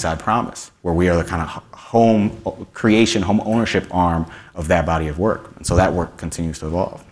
Beachside Promise, where we are the kind of home creation, home ownership arm of that body of work. And so that work continues to evolve.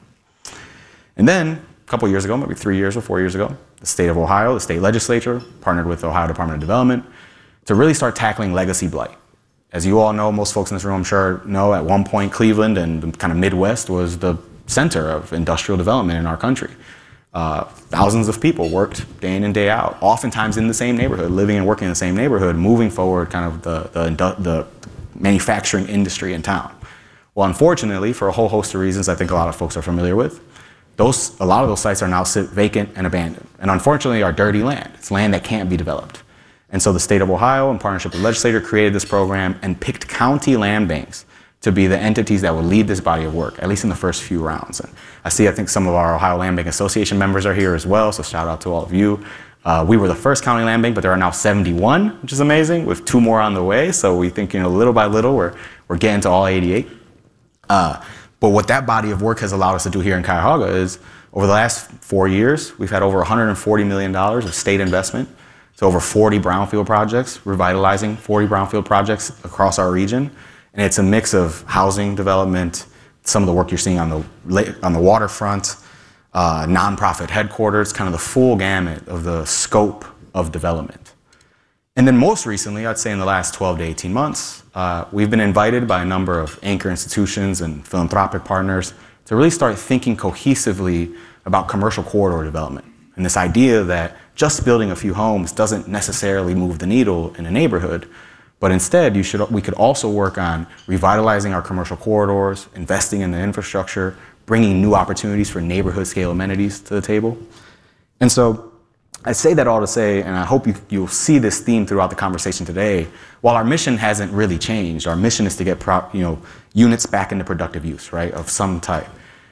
And then a couple years ago, maybe 3 years or 4 years ago, the state of Ohio, the state legislature, partnered with the Ohio Department of Development to really start tackling legacy blight. As you all know, most folks in this room I'm sure know, at one point Cleveland and the kind of Midwest was the center of industrial development in our country. Thousands of people worked day in and day out, oftentimes in the same neighborhood, living and working in the same neighborhood, moving forward kind of the manufacturing industry in town. Well, unfortunately, for a whole host of reasons I think a lot of folks are familiar with, a lot of those sites are now sit vacant and abandoned, and unfortunately are dirty land. It's land that can't be developed. And so the state of Ohio, in partnership with the legislature, created this program and picked county land banks to be the entities that would lead this body of work, at least in the first few rounds. And I think some of our Ohio Land Bank Association members are here as well, so shout out to all of you. We were the first county land bank, but there are now 71, which is amazing, with 2 more on the way. So we think, little by little, we're getting to all 88. But what that body of work has allowed us to do here in Cuyahoga is, over the last 4 years, we've had over $140 million of state investment. So over 40 brownfield projects, revitalizing 40 brownfield projects across our region. And it's a mix of housing development, some of the work you're seeing on the waterfront, nonprofit headquarters, kind of the full gamut of the scope of development. And then most recently, I'd say in the last 12 to 18 months, we've been invited by a number of anchor institutions and philanthropic partners to really start thinking cohesively about commercial corridor development. And this idea that just building a few homes doesn't necessarily move the needle in a neighborhood, but instead we could also work on revitalizing our commercial corridors, investing in the infrastructure, bringing new opportunities for neighborhood scale amenities to the table. And so I say that all to say, and I hope you'll see this theme throughout the conversation today, while our mission hasn't really changed, our mission is to get units back into productive use, right, of some type.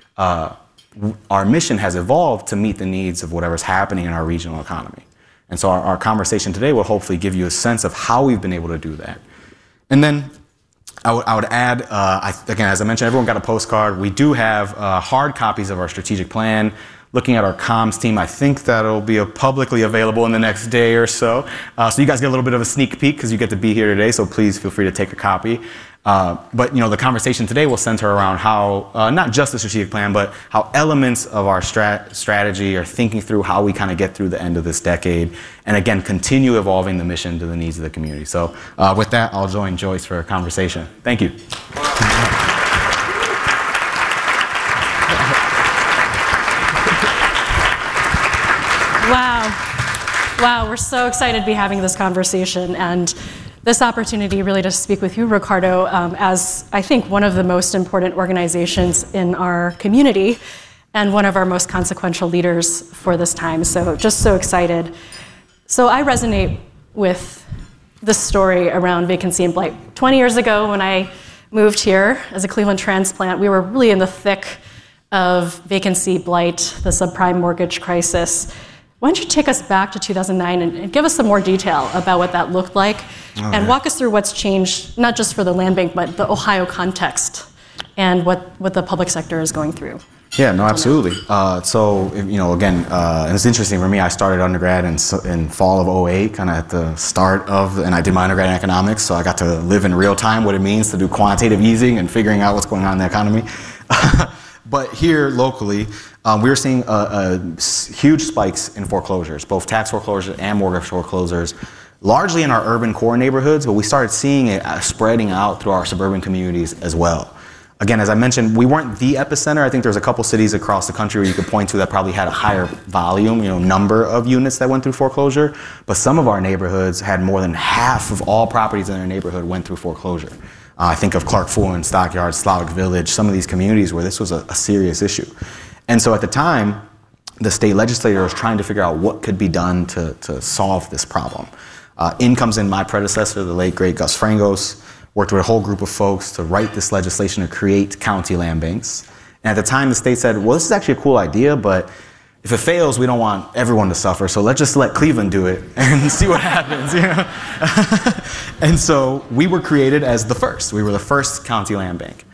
Our mission has evolved to meet the needs of whatever's happening in our regional economy. And so our conversation today will hopefully give you a sense of how we've been able to do that. And then I would add, again, as I mentioned, everyone got a postcard. We do have hard copies of our strategic plan. Looking at our comms team, I think that'll be publicly available in the next day or so. So you guys get a little bit of a sneak peek because you get to be here today, so please feel free to take a copy. But the conversation today will center around how, not just the strategic plan, but how elements of our strategy are thinking through how we kind of get through the end of this decade, and again, continue evolving the mission to the needs of the community. So with that, I'll join Joyce for a conversation. Thank you. Wow, we're so excited to be having this conversation and this opportunity really to speak with you, Ricardo, as I think one of the most important organizations in our community and one of our most consequential leaders for this time. So just so excited. So I resonate with this story around vacancy and blight. 20 years ago when I moved here as a Cleveland transplant, we were really in the thick of vacancy, blight, the subprime mortgage crisis. Why don't you take us back to 2009 and give us some more detail about what that looked like, and walk us through what's changed, not just for the land bank, but the Ohio context and what the public sector is going through. Yeah, no, absolutely. So, again, and it's interesting for me, I started undergrad in fall of 08, kind of at the start of, and I did my undergrad in economics, so I got to live in real time what it means to do quantitative easing and figuring out what's going on in the economy. But here locally, we were seeing huge spikes in foreclosures, both tax foreclosures and mortgage foreclosures, largely in our urban core neighborhoods, but we started seeing it spreading out through our suburban communities as well. Again, as I mentioned, we weren't the epicenter. I think there's a couple cities across the country where you could point to that probably had a higher volume, number of units that went through foreclosure, but some of our neighborhoods had more than half of all properties in their neighborhood went through foreclosure. I think of Clark Fulton, Stockyard, Slavic Village, some of these communities where this was a serious issue. And so at the time, the state legislature was trying to figure out what could be done to solve this problem. In comes in my predecessor, the late, great Gus Frangos, worked with a whole group of folks to write this legislation to create county land banks. And at the time, the state said, well, this is actually a cool idea, but if it fails, we don't want everyone to suffer, so let's just let Cleveland do it and see what happens, And so we were created as the first. We were the first county land bank.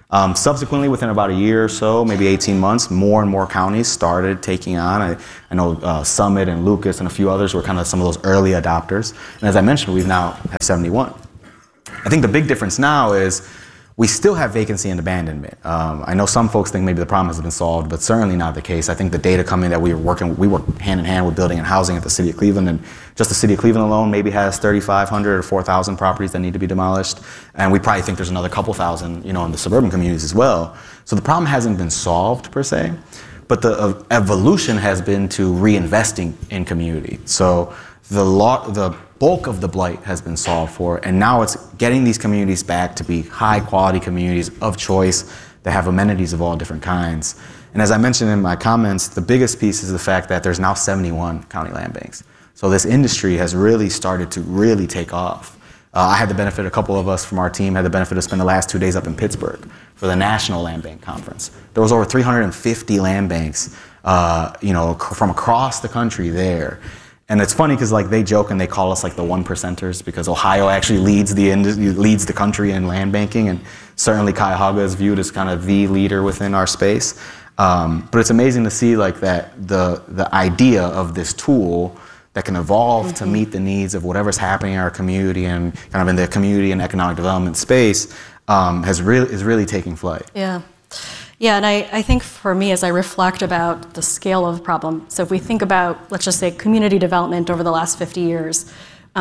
Subsequently, within about a year or so, maybe 18 months, more and more counties started taking on. I know Summit and Lucas and a few others were kind of some of those early adopters. And as I mentioned, we've now have 71. I think the big difference now is we still have vacancy and abandonment. I know some folks think maybe the problem has been solved, but certainly not the case. I think the data coming that we work hand in hand with building and housing at the City of Cleveland, and just the City of Cleveland alone maybe has 3,500 or 4,000 properties that need to be demolished, and we probably think there's another couple thousand, in the suburban communities as well. So the problem hasn't been solved per se, but the evolution has been to reinvesting in community. So the bulk of the blight has been solved for, and now it's getting these communities back to be high quality communities of choice that have amenities of all different kinds. And as I mentioned in my comments, the biggest piece is the fact that there's now 71 county land banks. So this industry has really started to really take off. I had the benefit, a couple of us from our team had the benefit to spend the last 2 days up in Pittsburgh for the National Land Bank Conference. There was over 350 land banks, from across the country there. And it's funny because they joke and they call us the 1%ers because Ohio actually leads the country in land banking, and certainly Cuyahoga is viewed as kind of the leader within our space. But it's amazing to see that the idea of this tool that can evolve to meet the needs of whatever's happening in our community and kind of in the community and economic development space is really taking flight. Yeah. Yeah, and I think for me, as I reflect about the scale of the problem, so if we think about, let's just say, community development over the last 50 years,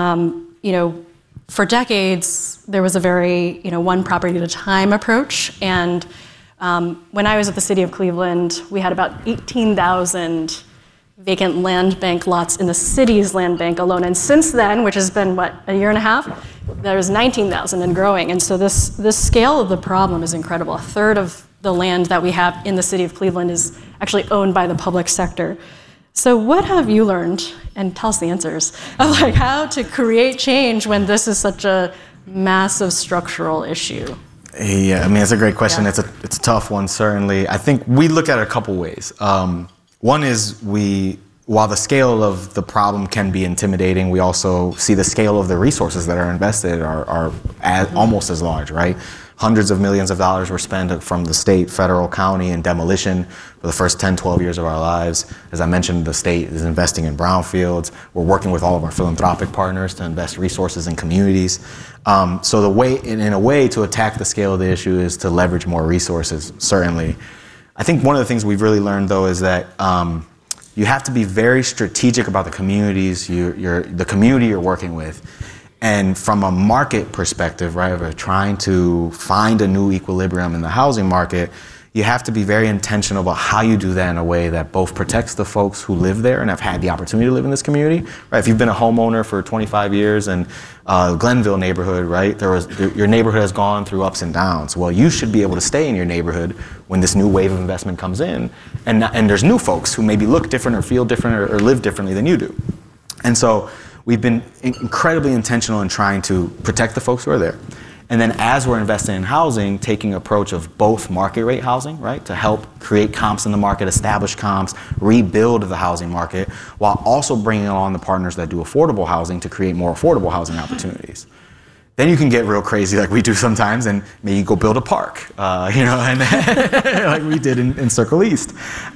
for decades, there was a very, one property at a time approach. And when I was at the City of Cleveland, we had about 18,000 vacant land bank lots in the city's land bank alone. And since then, which has been, a year and a half, there's 19,000 and growing. And so this scale of the problem is incredible. A third of the land that we have in the City of Cleveland is actually owned by the public sector. So what have you learned, and tell us the answers, of how to create change when this is such a massive structural issue? Yeah, it's a great question. Yeah. It's a tough one, certainly. I think we look at it a couple ways. One is while the scale of the problem can be intimidating, we also see the scale of the resources that are invested are almost as large, right? Hundreds of millions of dollars were spent from the state, federal, county in demolition for the first 10, 12 years of our lives. As I mentioned, the state is investing in brownfields. We're working with all of our philanthropic partners to invest resources in communities. So in a way to attack the scale of the issue is to leverage more resources, certainly. I think one of the things we've really learned, though, is that you have to be very strategic about the communities, the community you're working with. And from a market perspective, right, of trying to find a new equilibrium in the housing market, you have to be very intentional about how you do that in a way that both protects the folks who live there and have had the opportunity to live in this community, right? If you've been a homeowner for 25 years in Glenville neighborhood, right, your neighborhood has gone through ups and downs. Well, you should be able to stay in your neighborhood when this new wave of investment comes in, and there's new folks who maybe look different or feel different or live differently than you do. And so we've been incredibly intentional in trying to protect the folks who are there. And then as we're investing in housing, taking an approach of both market rate housing, right, to help create comps in the market, establish comps, rebuild the housing market, while also bringing on the partners that do affordable housing to create more affordable housing opportunities. Then you can get real crazy like we do sometimes and maybe go build a park, and like we did in Circle East.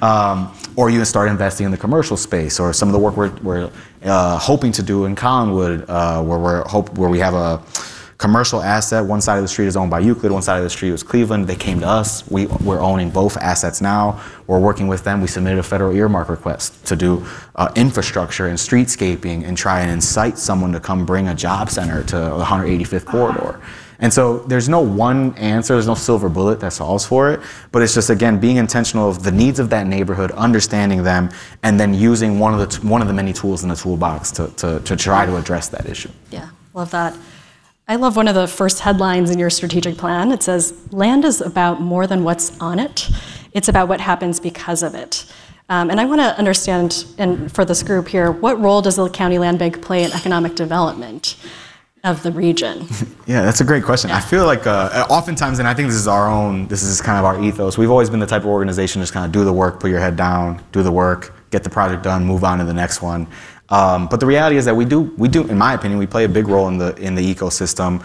Or you can start investing in the commercial space, or some of the work we're hoping to do in Collinwood, where we have a commercial asset. One side of the street is owned by Euclid, one side of the street was Cleveland. They came to us. We're owning both assets now. We're working with them. We submitted a federal earmark request to do infrastructure and streetscaping and try and incite someone to come bring a job center to the 185th corridor. And so there's no one answer, there's no silver bullet that solves for it, but it's just, again, being intentional of the needs of that neighborhood, understanding them, and then using one of the many tools in the toolbox to try to address that issue. Yeah, love that. I love one of the first headlines in your strategic plan. It says, land is about more than what's on it. It's about what happens because of it. And I want to understand, and for this group here, what role does the County Land Bank play in economic development of the region? Yeah, that's a great question. Yeah. I feel like oftentimes, and I think this is kind of our ethos, we've always been the type of organization to just kind of do the work, put your head down, do the work, get the project done, move on to the next one. But the reality is that we do, in my opinion, we play a big role in the ecosystem.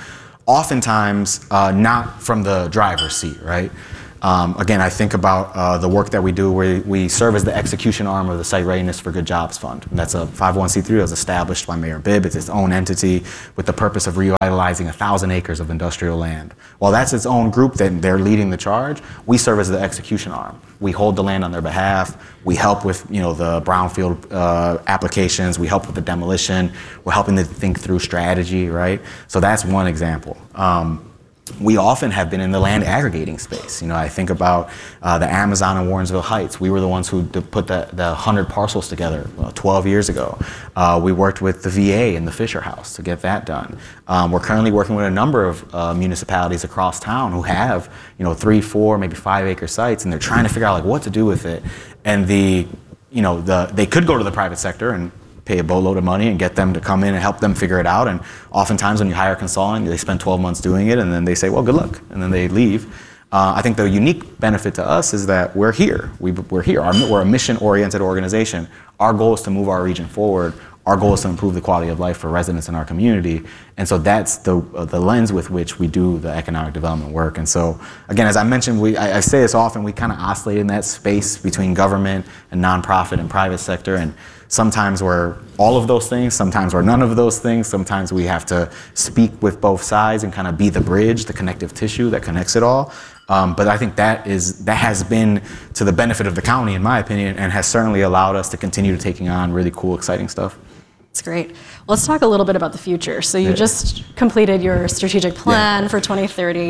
oftentimes not from the driver's seat, right? Again, I think about the work that we do where we serve as the execution arm of the Site Readiness for Good Jobs Fund. And that's a 501c3 that was established by Mayor Bibb. It's its own entity with the purpose of revitalizing 1,000 acres of industrial land. While that's its own group that they're leading the charge, we serve as the execution arm. We hold the land on their behalf. We help with the brownfield applications. We help with the demolition. We're helping to think through strategy, right? So that's one example. We often have been in the land aggregating space. I think about the Amazon in Warrensville Heights. We were the ones who put the 100 parcels together 12 years ago. We worked with the VA and the Fisher House to get that done. We're currently working with a number of municipalities across town who have 3, 4, maybe 5 acre sites, and they're trying to figure out what to do with it. And they could go to the private sector and pay a boatload of money and get them to come in and help them figure it out. And oftentimes when you hire a consultant, they spend 12 months doing it and then they say, well, good luck, and then they leave. I think the unique benefit to us is that we're here. We're here. We're a mission-oriented organization. Our goal is to move our region forward. Our goal is to improve the quality of life for residents in our community. And so that's the lens with which we do the economic development work. And so, again, as I mentioned, I say this often, we kind of oscillate in that space between government and nonprofit and private sector. And sometimes we're all of those things, sometimes we're none of those things, sometimes we have to speak with both sides and kind of be the bridge, the connective tissue that connects it all. But I think that has been to the benefit of the county, in my opinion, and has certainly allowed us to continue taking on really cool, exciting stuff. That's great. Well, let's talk a little bit about the future. So you just completed your strategic plan for 2030.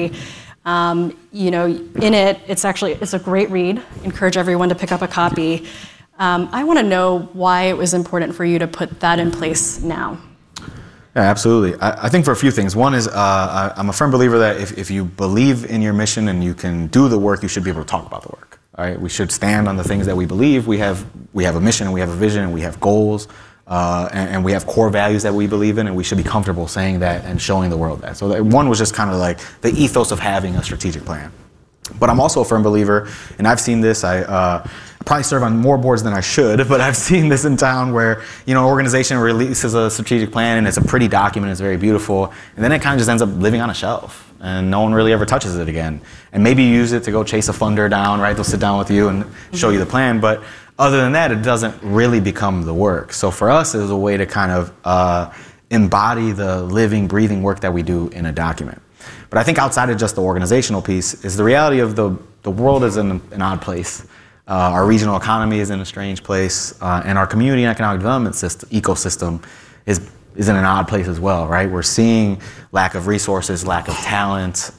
In it, it's a great read. Encourage everyone to pick up a copy. I want to know why it was important for you to put that in place now. Yeah, absolutely. I think for a few things. One is I'm a firm believer that if you believe in your mission and you can do the work, you should be able to talk about the work. All right? We should stand on the things that we believe. We have a mission and we have a vision and we have goals and we have core values that we believe in, and we should be comfortable saying that and showing the world that. So one was just kind of like the ethos of having a strategic plan. But I'm also a firm believer, and I've seen this, I probably serve on more boards than I should, but I've seen this in town where, an organization releases a strategic plan and it's a pretty document, it's very beautiful, and then it kind of just ends up living on a shelf and no one really ever touches it again. And maybe you use it to go chase a funder down, right? They'll sit down with you and show you the plan, but other than that, it doesn't really become the work. So for us, it was a way to kind of embody the living, breathing work that we do in a document. But I think outside of just the organizational piece is the reality of the world is in an odd place. Our regional economy is in a strange place, and our community and economic development ecosystem is in an odd place as well, right? We're seeing lack of resources, lack of talent,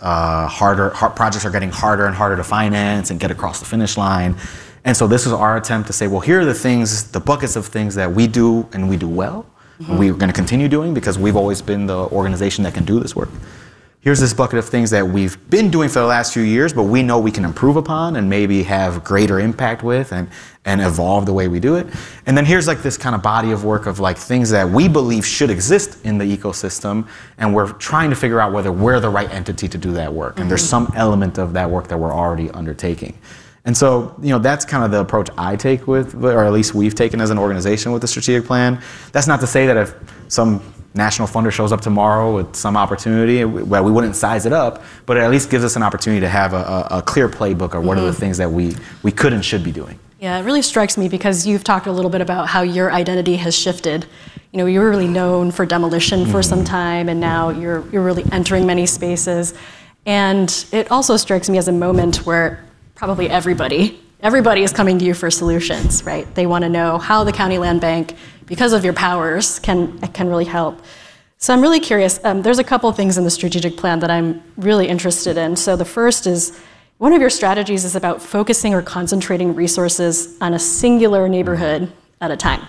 projects are getting harder and harder to finance and get across the finish line. And so this is our attempt to say, well, here are the buckets of things that we do and we do well. And we're going to continue doing because we've always been the organization that can do this work. Here's this bucket of things that we've been doing for the last few years, but we know we can improve upon and maybe have greater impact with and evolve the way we do it. And then here's this kind of body of work of things that we believe should exist in the ecosystem, and we're trying to figure out whether we're the right entity to do that work. And there's some element of that work that we're already undertaking. And so, that's kind of the approach I take with, or at least we've taken as an organization with the strategic plan. That's not to say that if some national funder shows up tomorrow with some opportunity, well, we wouldn't size it up, but it at least gives us an opportunity to have a clear playbook of what are the things that we could and should be doing. Yeah, it really strikes me because you've talked a little bit about how your identity has shifted. You were really known for demolition for some time, and now you're really entering many spaces. And it also strikes me as a moment where probably everybody is coming to you for solutions, right? They want to know how the County Land Bank, because of your powers, can really help. So I'm really curious. There's a couple of things in the strategic plan that I'm really interested in. So the first is, one of your strategies is about focusing or concentrating resources on a singular neighborhood at a time.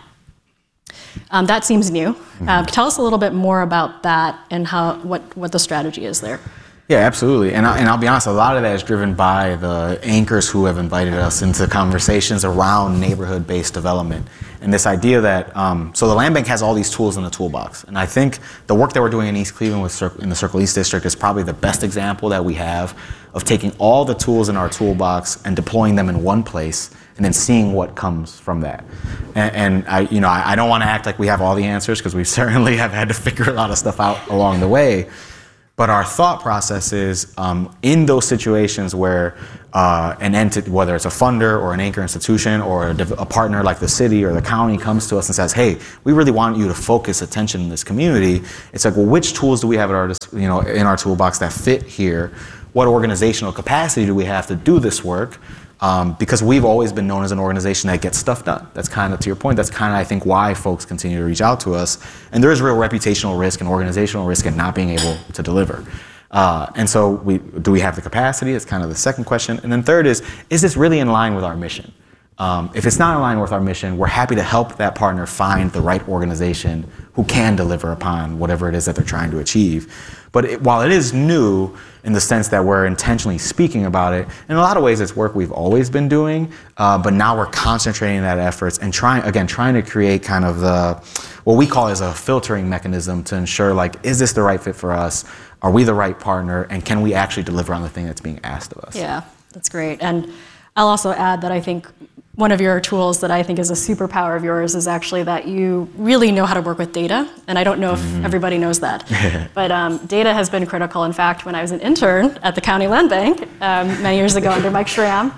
That seems new. Tell us a little bit more about that and what the strategy is there. Yeah, absolutely. And I'll be honest, a lot of that is driven by the anchors who have invited us into conversations around neighborhood-based development. And this idea that, so the Land Bank has all these tools in the toolbox. And I think the work that we're doing in East Cleveland in the Circle East District is probably the best example that we have of taking all the tools in our toolbox and deploying them in one place and then seeing what comes from that. And I don't want to act like we have all the answers, because we certainly have had to figure a lot of stuff out along the way. But our thought process is in those situations where an entity, whether it's a funder or an anchor institution or a partner like the city or the county comes to us and says, hey, we really want you to focus attention in this community. It's like, well, which tools do we have at our, in our toolbox that fit here? What organizational capacity do we have to do this work? Because we've always been known as an organization that gets stuff done. That's kind of, to your point, that's kind of, I think, why folks continue to reach out to us. And there is real reputational risk and organizational risk in not being able to deliver. And so do we have the capacity? It's kind of the second question. And then third is this really in line with our mission? If it's not in line with our mission, we're happy to help that partner find the right organization who can deliver upon whatever it is that they're trying to achieve. But while it is new in the sense that we're intentionally speaking about it, in a lot of ways it's work we've always been doing, but now we're concentrating that efforts and trying to create kind of what we call as a filtering mechanism to ensure, like, is this the right fit for us? Are we the right partner? And can we actually deliver on the thing that's being asked of us? Yeah, that's great. And I'll also add that I think one of your tools that I think is a superpower of yours is actually that you really know how to work with data. And I don't know if everybody knows that. But data has been critical. In fact, when I was an intern at the County Land Bank many years ago under Mike Schramm,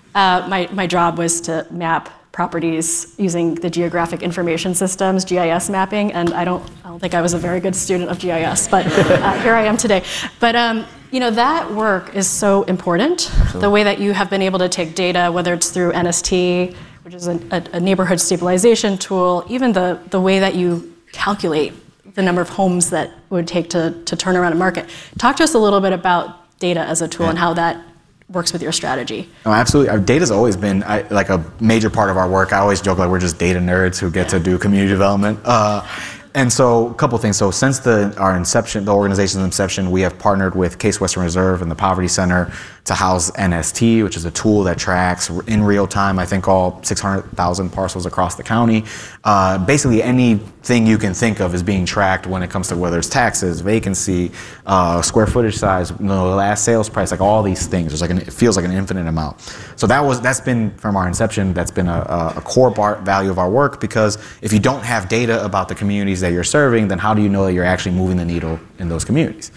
my job was to map properties using the Geographic Information Systems, GIS mapping, and I don't think I was a very good student of GIS, but here I am today. But that work is so important. Absolutely. The way that you have been able to take data, whether it's through NST, which is a neighborhood stabilization tool, even the way that you calculate the number of homes that would take to turn around a market. Talk to us a little bit about data as a tool and how that works with your strategy. Oh, absolutely. Our data's always been like a major part of our work. I always joke like we're just data nerds who get to do community development. And so a couple things. So since our inception, the organization's inception, we have partnered with Case Western Reserve and the Poverty Center to house NST, which is a tool that tracks in real time, I think, all 600,000 parcels across the county. Basically anything you can think of is being tracked when it comes to whether it's taxes, vacancy, square footage size, the last sales price, like all these things. There's it feels like an infinite amount. So that's been from our inception, that's been a core value of our work, because if you don't have data about the communities that you're serving, then how do you know that you're actually moving the needle in those communities?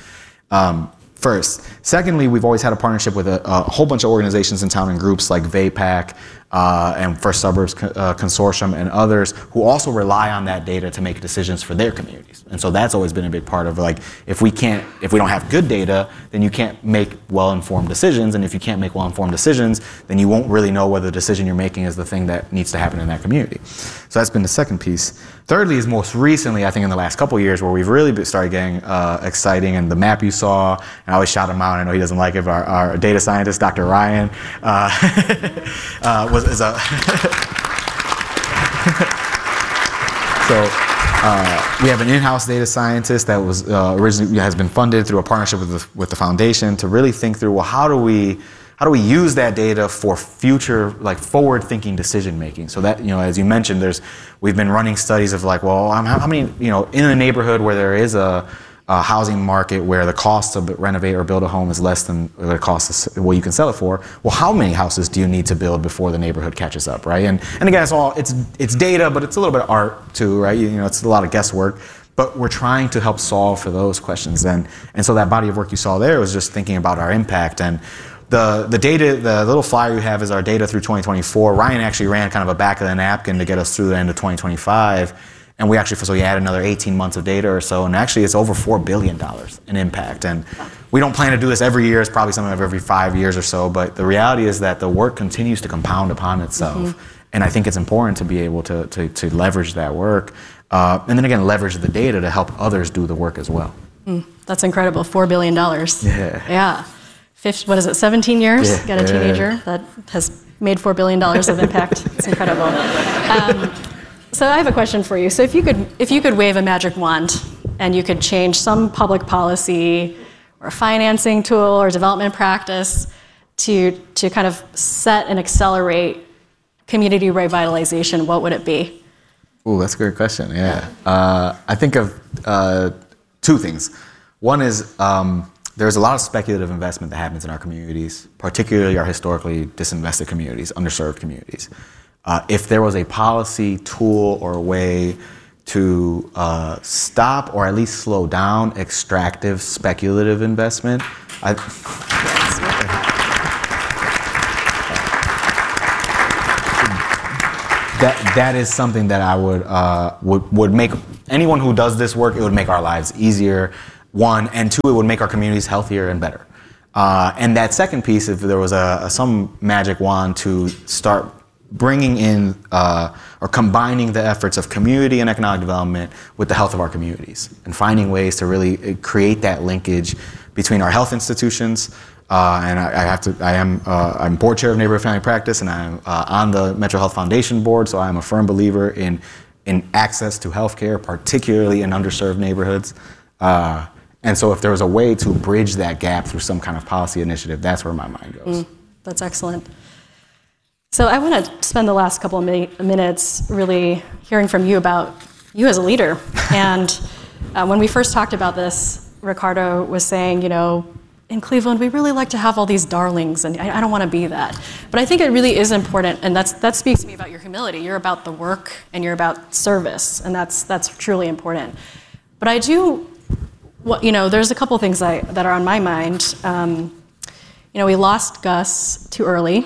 First. Secondly, we've always had a partnership with a whole bunch of organizations in town and groups like VAPAC and First Suburbs Consortium and others who also rely on that data to make decisions for their communities. And so that's always been a big part of, like, if we don't have good data, then you can't make well-informed decisions. And if you can't make well-informed decisions, then you won't really know whether the decision you're making is the thing that needs to happen in that community. So that's been the second piece. Thirdly is most recently, I think in the last couple of years, where we've really started getting exciting, and the map you saw, and I always shout him out, I know he doesn't like it, but our data scientist, Dr. Ryan, is a so we have an in-house data scientist that was originally has been funded through a partnership with the foundation to really think through, well, how do we use that data for future, like, forward-thinking decision-making? So that, as you mentioned, we've been running studies of, like, well, how many, in a neighborhood where there is a housing market where the cost to renovate or build a home is less than the cost of what you can sell it for, well, how many houses do you need to build before the neighborhood catches up, right? And again, it's data, but it's a little bit of art too, right? It's a lot of guesswork. But we're trying to help solve for those questions. And so that body of work you saw there was just thinking about our impact. And the data, the little flyer you have is our data through 2024. Ryan actually ran kind of a back of the napkin to get us through the end of 2025. And we actually, so we add another 18 months of data or so, and actually it's over $4 billion in impact. And we don't plan to do this every year. It's probably something every 5 years or so. But the reality is that the work continues to compound upon itself. Mm-hmm. And I think it's important to be able to leverage that work. And then again, leverage the data to help others do the work as well. That's incredible, $4 billion. Yeah. What is it, 17 years? Yeah. Got a teenager that has made $4 billion of impact. It's incredible. So I have a question for you. So if you could wave a magic wand and you could change some public policy or financing tool or development practice to kind of set and accelerate community revitalization, what would it be? Oh, that's a great question. Yeah. I think of two things. One is there's a lot of speculative investment that happens in our communities, particularly our historically disinvested communities, underserved communities. If there was a policy, tool, or a way to stop or at least slow down extractive, speculative investment. That is something that I would make anyone who does this work, it would make our lives easier, one, and two, it would make our communities healthier and better. And that second piece, if there was some magic wand to start bringing in or combining the efforts of community and economic development with the health of our communities and finding ways to really create that linkage between our health institutions. And I'm board chair of Neighborhood Family Practice, and I'm on the Metro Health Foundation board, so I'm a firm believer in access to healthcare, particularly in underserved neighborhoods. And so if there was a way to bridge that gap through some kind of policy initiative, that's where my mind goes. That's excellent. So I want to spend the last couple of minutes really hearing from you about you as a leader. And when we first talked about this, Ricardo was saying, you know, in Cleveland, we really like to have all these darlings, and I don't want to be that. But I think it really is important, and that speaks to me about your humility. You're about the work, and you're about service, and that's truly important. But I do, you know, there's a couple things that are on my mind. You know, we lost Gus too early.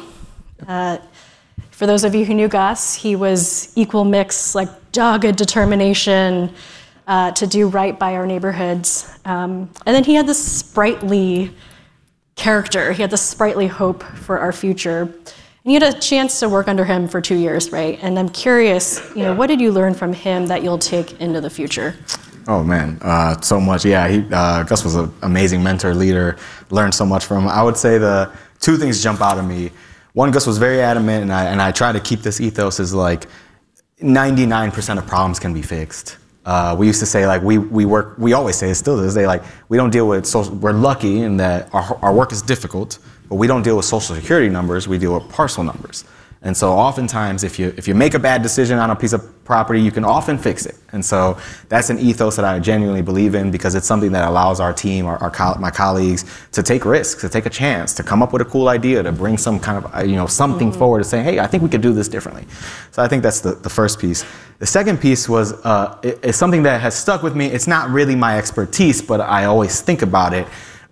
For those of you who knew Gus, he was equal mix, like dogged determination to do right by our neighborhoods. And then he had this sprightly character. He had this sprightly hope for our future. And you had a chance to work under him for 2 years, right? And I'm curious, you know, what did you learn from him that you'll take into the future? Oh man, so much. Yeah, Gus was an amazing mentor, leader. Learned so much from him. I would say the two things jump out at me. One, Gus was very adamant, and I try to keep this ethos, is like 99% of problems can be fixed. We used to say, like, we always say, it still to this day, like, we don't deal with social, we're lucky in that our work is difficult, but we don't deal with social security numbers, we deal with parcel numbers. And so oftentimes, if you make a bad decision on a piece of property, you can often fix it. And so that's an ethos that I genuinely believe in, because it's something that allows our team, my colleagues, to take risks, to take a chance, to come up with a cool idea, to bring some kind of, something forward, to say, hey, I think we could do this differently. So I think that's the first piece. The second piece was, it's something that has stuck with me. It's not really my expertise, but I always think about it.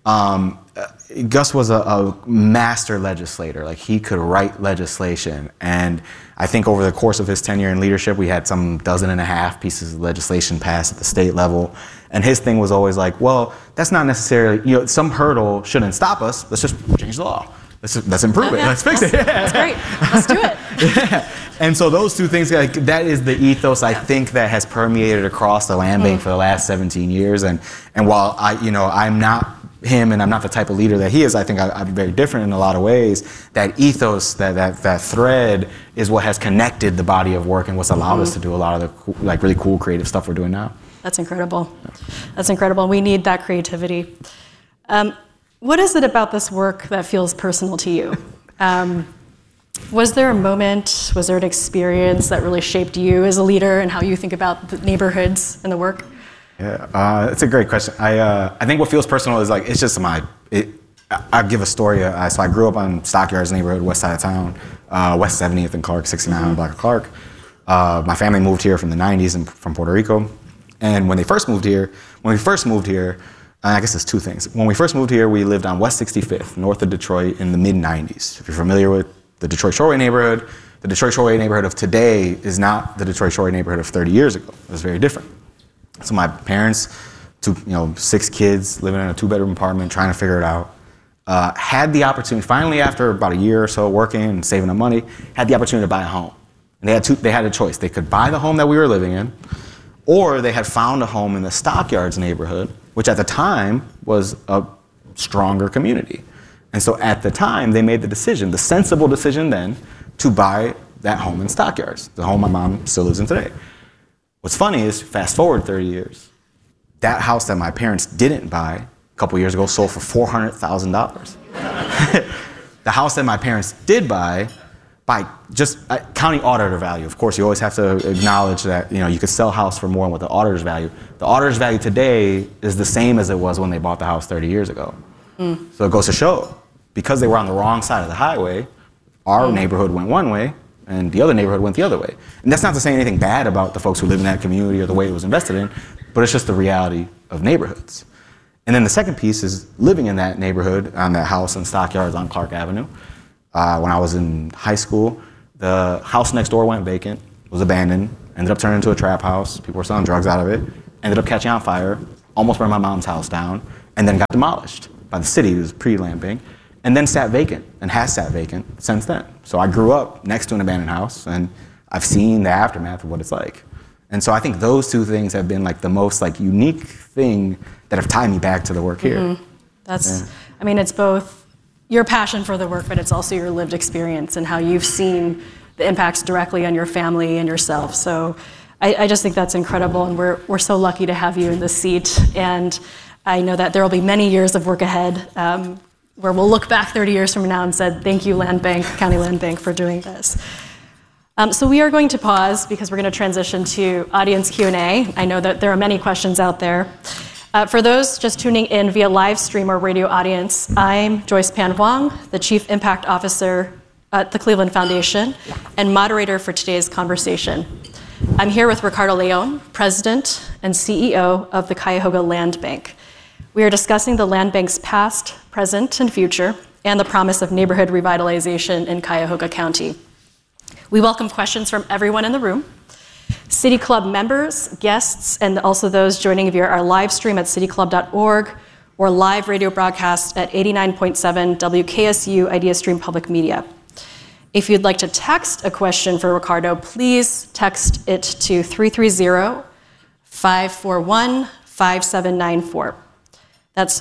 Gus was a master legislator. Like, he could write legislation, and I think over the course of his tenure in leadership, we had some 12 pieces of legislation passed at the state level. And his thing was always like, well, that's not necessarily, some hurdle shouldn't stop us. Let's just change the law. Let's improve it. Let's fix it. That's great. Let's do it. Yeah. And so those two things, like, that is the ethos I think that has permeated across the land bank for the last 17 years. And while I'm not him, and I'm not the type of leader that he is, I think I'm very different in a lot of ways. That ethos, that thread, is what has connected the body of work and what's allowed us to do a lot of the really cool creative stuff we're doing now. That's incredible. That's incredible. We need that creativity. What is it about this work that feels personal to you? Was there a moment, was there an experience that really shaped you as a leader and how you think about the neighborhoods and the work? Yeah, that's a great question. I think what feels personal is, like, it's just I'll give a story. So I grew up on Stockyards neighborhood, west side of town, West 70th and Clark, 69 on Black Clark. My family moved here from the 90s and from Puerto Rico. And when we first moved here, I guess there's two things. When we first moved here, we lived on West 65th, north of Detroit, in the mid-90s. If you're familiar with the Detroit Shoreway neighborhood, the Detroit Shoreway neighborhood of today is not the Detroit Shoreway neighborhood of 30 years ago. It was very different. So my parents, 6 kids living in a 2-bedroom apartment, trying to figure it out, had the opportunity, finally after about a year or so working and saving up money, had the opportunity to buy a home. And they had a choice. They could buy the home that we were living in, or they had found a home in the Stockyards neighborhood, which at the time was a stronger community. And so at the time, they made the sensible decision then, to buy that home in Stockyards, the home my mom still lives in today. What's funny is, fast forward 30 years, that house that my parents didn't buy a couple years ago sold for $400,000. The house that my parents did buy, by just counting auditor value. Of course, you always have to acknowledge that you could sell a house for more than what the auditor's value. The auditor's value today is the same as it was when they bought the house 30 years ago. So it goes to show, because they were on the wrong side of the highway, our neighborhood went one way, and the other neighborhood went the other way. And that's not to say anything bad about the folks who live in that community or the way it was invested in, but it's just the reality of neighborhoods. And then the second piece is living in that neighborhood, on that house in Stockyards on Clark Avenue. When I was in high school, the house next door went vacant, was abandoned, ended up turning into a trap house. People were selling drugs out of it, ended up catching on fire, almost burned my mom's house down, and then got demolished by the city. It was pre-land bank, and then sat vacant, and has sat vacant since then. So I grew up next to an abandoned house, and I've seen the aftermath of what it's like. And so I think those two things have been like the most like unique thing that have tied me back to the work here. Mm-hmm. I mean, it's both your passion for the work, but it's also your lived experience and how you've seen the impacts directly on your family and yourself. So I just think that's incredible, and we're so lucky to have you in this seat. And I know that there will be many years of work ahead where we'll look back 30 years from now and said, thank you, Land Bank, County Land Bank, for doing this. So we are going to pause because we're going to transition to audience Q&A. I know that there are many questions out there. For those just tuning in via live stream or radio audience, I'm Joyce Pan Huang, the Chief Impact Officer at the Cleveland Foundation and moderator for today's conversation. I'm here with Ricardo Leon, President and CEO of the Cuyahoga Land Bank. We are discussing the Land Bank's past, present, and future, and the promise of neighborhood revitalization in Cuyahoga County. We welcome questions from everyone in the room. City Club members, guests, and also those joining via our live stream at cityclub.org or live radio broadcast at 89.7 WKSU IdeaStream Public Media. If you'd like to text a question for Ricardo, please text it to 330-541-5794. That's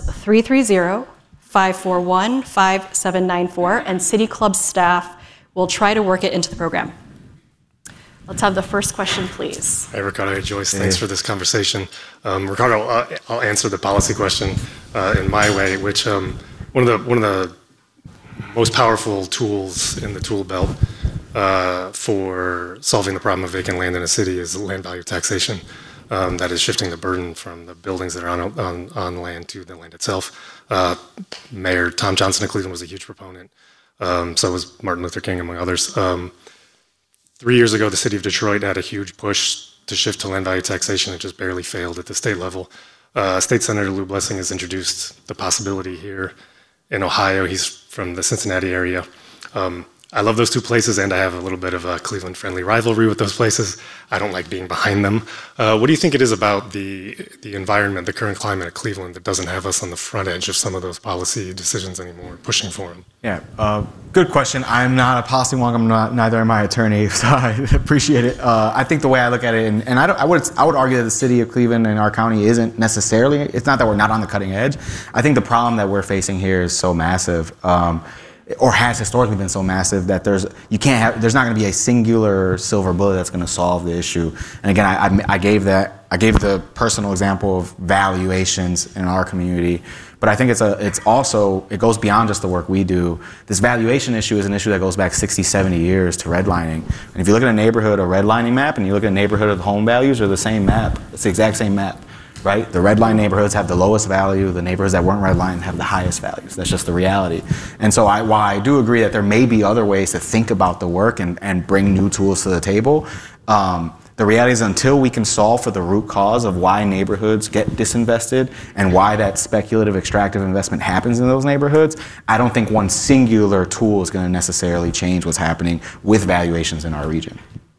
330-541-5794, and City Club staff will try to work it into the program. Let's have the first question, please. Hey, Ricardo. Hey, Joyce. Thanks for this conversation. Ricardo, I'll answer the policy question in my way, which one of the most powerful tools in the tool belt for solving the problem of vacant land in a city is land value taxation. That is shifting the burden from the buildings that are on land to the land itself. Mayor Tom Johnson of Cleveland was a huge proponent. So was Martin Luther King, among others. 3 years ago, the city of Detroit had a huge push to shift to land value taxation. It just barely failed at the state level. State Senator Lou Blessing has introduced the possibility here in Ohio. He's from the Cincinnati area. I love those two places, and I have a little bit of a Cleveland-friendly rivalry with those places. I don't like being behind them. What do you think it is about the environment, the current climate of Cleveland, that doesn't have us on the front edge of some of those policy decisions anymore, pushing for them? Yeah, good question. I'm not a policy wonk. Neither am I an attorney, so I appreciate it. I think the way I look at it, and I would argue that the city of Cleveland and our county isn't necessarily. It's not that we're not on the cutting edge. I think the problem that we're facing here is so massive. Or has historically been so massive that there's not going to be a singular silver bullet that's going to solve the issue. And again, I gave the personal example of valuations in our community, but I think it goes beyond just the work we do. This valuation issue is an issue that goes back 60, 70 years to redlining. And if you look at a neighborhood, a redlining map, and you look at a neighborhood of home values, are the same map. It's the exact same map. Right? The red line neighborhoods have the lowest value. The neighborhoods that weren't red line have the highest values. That's just the reality. And so while I do agree that there may be other ways to think about the work and bring new tools to the table, the reality is until we can solve for the root cause of why neighborhoods get disinvested and why that speculative extractive investment happens in those neighborhoods, I don't think one singular tool is going to necessarily change what's happening with valuations in our region.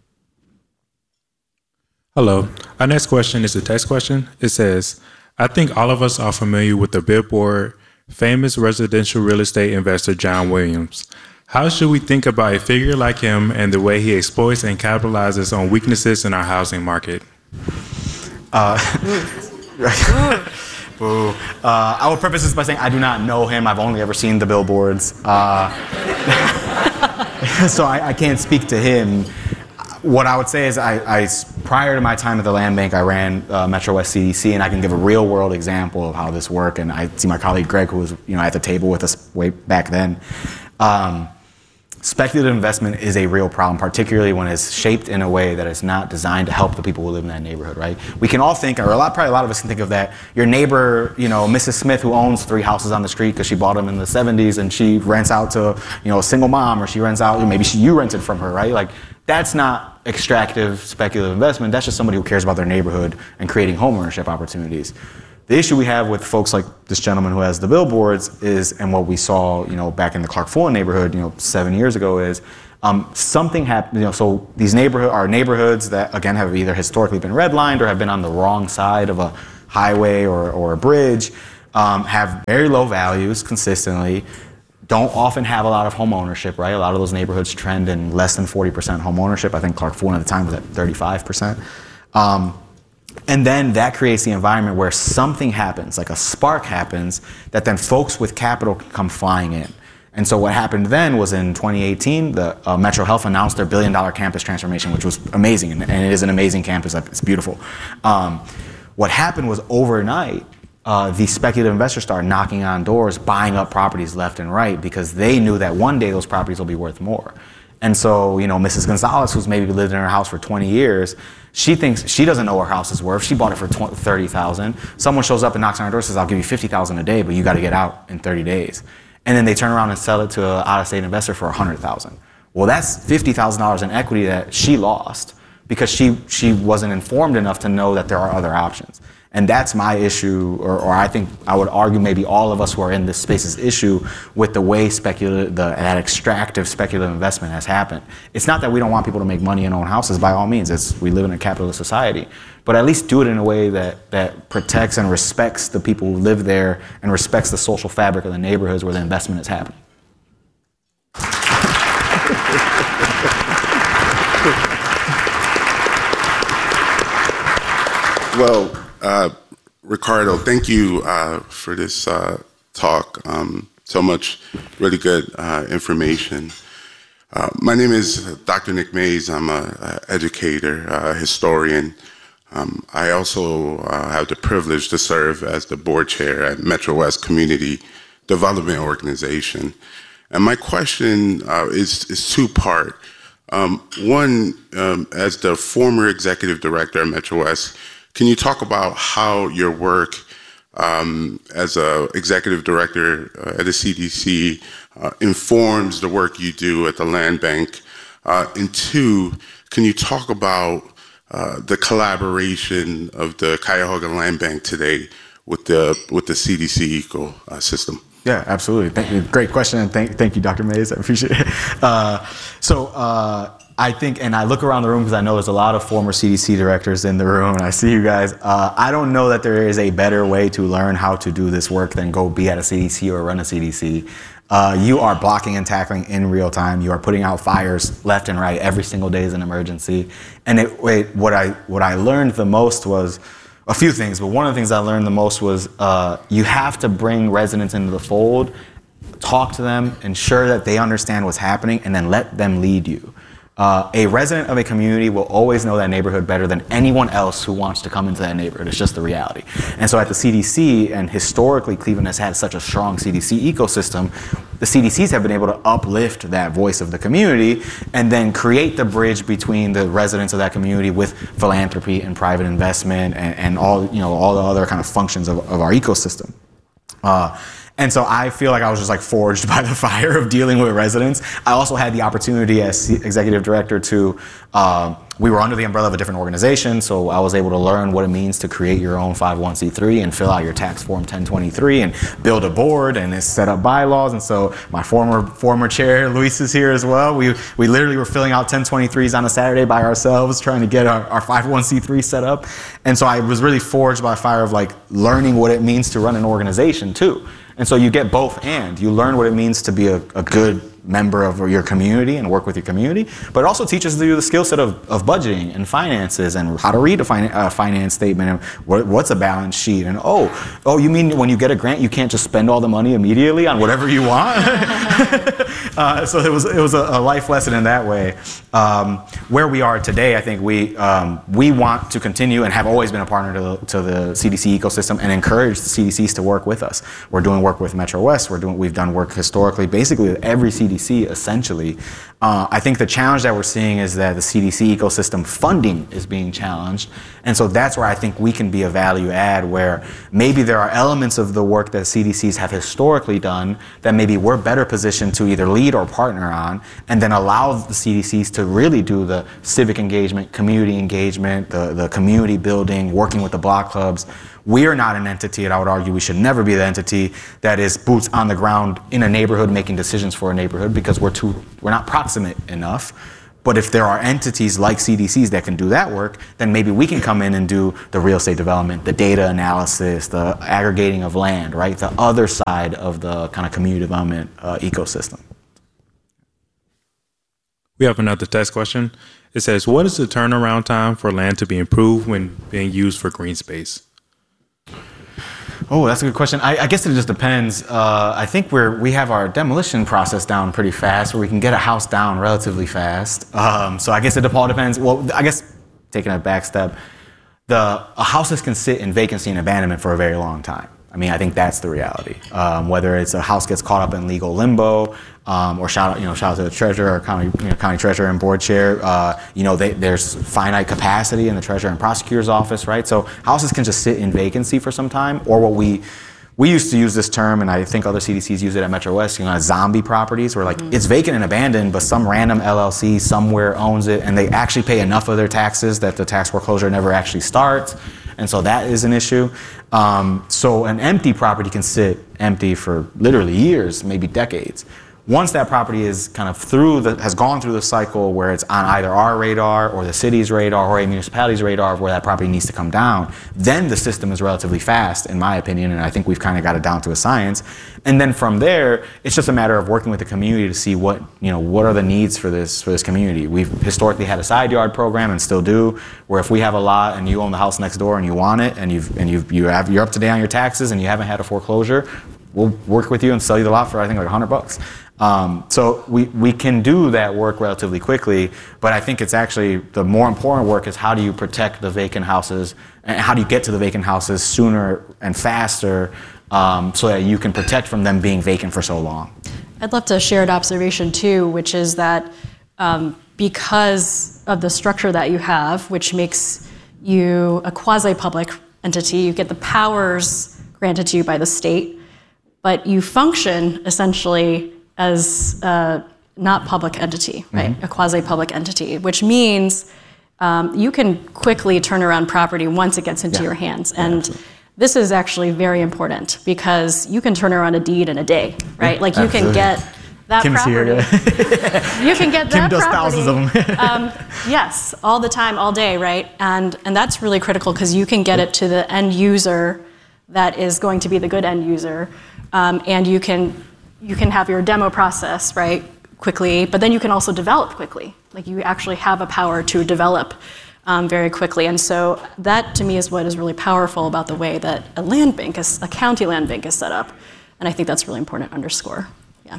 Hello. Our next question is a text question. It says, I think all of us are familiar with the billboard, famous residential real estate investor John Williams. How should we think about a figure like him and the way he exploits and capitalizes on weaknesses in our housing market? I will preface this by saying I do not know him. I've only ever seen the billboards. So I can't speak to him. What I would say is prior to my time at the Land Bank, I ran Metro West CDC, and I can give a real world example of how this worked. And I see my colleague Greg, who was at the table with us way back then. speculative investment is a real problem, particularly when it's shaped in a way that it's not designed to help the people who live in that neighborhood, right? We can all think, or probably a lot of us can think of that, your neighbor, Mrs. Smith, who owns 3 houses on the street because she bought them in the 70s and she rents out to, a single mom, or she rents out, maybe you rented from her, right? Like, that's not extractive speculative investment. That's just somebody who cares about their neighborhood and creating home ownership opportunities. The issue we have with folks like this gentleman who has the billboards is, and what we saw, back in the Clark Fulton neighborhood, 7 years ago is, something happened, so these are neighborhoods that, again, have either historically been redlined or have been on the wrong side of a highway or a bridge, have very low values consistently, don't often have a lot of home ownership, right? A lot of those neighborhoods trend in less than 40% home ownership. I think Clark Fulton at the time was at 35%. And then that creates the environment where something happens, like a spark happens, that then folks with capital can come flying in. And so what happened then was in 2018, the Metro Health announced their $1 billion campus transformation, which was amazing, and it is an amazing campus. It's beautiful. What happened was overnight, these speculative investors started knocking on doors, buying up properties left and right, because they knew that one day those properties will be worth more. And so, Mrs. Gonzalez, who's maybe lived in her house for 20 years, she thinks she doesn't know what her house is worth. She bought it for $30,000. Someone shows up and knocks on her door and says, I'll give you $50,000 a day, but you got to get out in 30 days. And then they turn around and sell it to an out-of-state investor for $100,000. Well, that's $50,000 in equity that she lost because she wasn't informed enough to know that there are other options. And that's my issue, or I think I would argue maybe all of us who are in this space's issue with the way that extractive speculative investment has happened. It's not that we don't want people to make money and own houses, by all means. We live in a capitalist society. But at least do it in a way that protects and respects the people who live there and respects the social fabric of the neighborhoods where the investment is happening. Well, Ricardo, thank you for this talk. So much really good information. My name is Dr. Nick Mays. I'm an educator, historian. I also have the privilege to serve as the board chair at Metro West Community Development Organization. And my question is two-part. One, as the former executive director at Metro West, can you talk about how your work as an executive director at the CDC informs the work you do at the Land Bank? And two, can you talk about the collaboration of the Cuyahoga Land Bank today with the CDC ecosystem? Yeah, absolutely. Thank you. Great question, and thank you, Dr. Mays. I appreciate it. I think, and I look around the room because I know there's a lot of former CDC directors in the room, and I see you guys. I don't know that there is a better way to learn how to do this work than go be at a CDC or run a CDC. You are blocking and tackling in real time. You are putting out fires left and right. Every single day is an emergency. And what I learned the most was a few things, but one of the things I learned the most was you have to bring residents into the fold, talk to them, ensure that they understand what's happening, and then let them lead you. A resident of a community will always know that neighborhood better than anyone else who wants to come into that neighborhood. It's just the reality. And so at the CDC, and historically Cleveland has had such a strong CDC ecosystem, the CDCs have been able to uplift that voice of the community and then create the bridge between the residents of that community with philanthropy and private investment and all the other kind of functions of our ecosystem. And so I feel like I was just like forged by the fire of dealing with residents. I also had the opportunity as executive director to, we were under the umbrella of a different organization, so I was able to learn what it means to create your own 501c3 and fill out your tax form 1023 and build a board and set up bylaws. And so my former chair, Luis, is here as well. We literally were filling out 1023s on a Saturday by ourselves, trying to get our 501c3 set up. And so I was really forged by the fire of like learning what it means to run an organization too. And so you get both and. You learn what it means to be a good member of your community and work with your community, but it also teaches you the skill set of budgeting and finances and how to read a finance statement and what's a balance sheet. And oh, you mean when you get a grant, you can't just spend all the money immediately on whatever you want? So it was a life lesson in that way. Where we are today, I think we want to continue and have always been a partner to the CDC ecosystem and encourage the CDCs to work with us. We're doing work with Metro West. We've done work historically, basically with every CDC CDC, essentially. I think the challenge that we're seeing is that the CDC ecosystem funding is being challenged. And so that's where I think we can be a value add, where maybe there are elements of the work that CDCs have historically done that maybe we're better positioned to either lead or partner on, and then allow the CDCs to really do the civic engagement, community engagement, the community building, working with the block clubs. We are not an entity, and I would argue we should never be the entity that is boots on the ground in a neighborhood making decisions for a neighborhood, because we're not proximate enough. But if there are entities like CDCs that can do that work, then maybe we can come in and do the real estate development, the data analysis, the aggregating of land, right? The other side of the kind of community development ecosystem. We have another text question. It says, what is the turnaround time for land to be improved when being used for green space? Oh, that's a good question. I guess it just depends. I think we have our demolition process down pretty fast, where we can get a house down relatively fast. So I guess it all depends. Well, I guess taking a back step, houses can sit in vacancy and abandonment for a very long time. I mean, I think that's the reality. Whether it's a house gets caught up in legal limbo, or shout out to the treasurer or county treasurer and board chair. There's finite capacity in the treasurer and prosecutor's office, right? So houses can just sit in vacancy for some time, or what we used to use this term, and I think other CDCs use it at Metro West, zombie properties, where it's vacant and abandoned, but some random LLC somewhere owns it, and they actually pay enough of their taxes that the tax foreclosure never actually starts. And so that is an issue. So an empty property can sit empty for literally years, maybe decades. Once that property is kind of has gone through the cycle where it's on either our radar or the city's radar or a municipality's radar of where that property needs to come down, then the system is relatively fast, in my opinion, and I think we've kind of got it down to a science. And then from there, it's just a matter of working with the community to see what are the needs for this community. We've historically had a side yard program and still do, where if we have a lot and you own the house next door and you want it and you're up to date on your taxes and you haven't had a foreclosure, we'll work with you and sell you the lot for, I think, like $100. So we can do that work relatively quickly, but I think it's actually the more important work is how do you protect the vacant houses, and how do you get to the vacant houses sooner and faster, so that you can protect from them being vacant for so long. I'd love to share an observation too, which is that because of the structure that you have, which makes you a quasi-public entity, you get the powers granted to you by the state, but you function essentially as a not public entity, right? Mm-hmm. A quasi-public entity, which means you can quickly turn around property once it gets into your hands. And this is actually very important, because you can turn around a deed in a day, right? Like you can get that Kim's property. Here, You can get that Kim does property. thousands of them. Yes, all the time, all day, right? And that's really critical, because you can get it to the end user that is going to be the good end user, and you can have your demo process, right, quickly, but then you can also develop quickly. Like you actually have a power to develop very quickly. And so that, to me, is what is really powerful about the way that a land bank, a county land bank, is set up. And I think that's really important to underscore. Yeah.